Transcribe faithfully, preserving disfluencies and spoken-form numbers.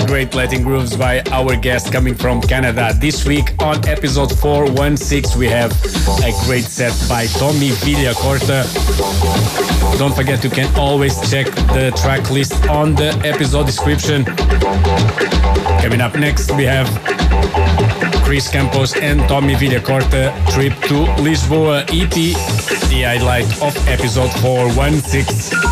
great Latin grooves by our guest coming from Canada. This week on episode four one six, we have a great set by Tommy Villacorta. Don't forget, you can always check the track list on the episode description. Coming up next, we have Chris Campos and Tommy Villacorta, Trip to Lisboa E P, the highlight of episode four one six.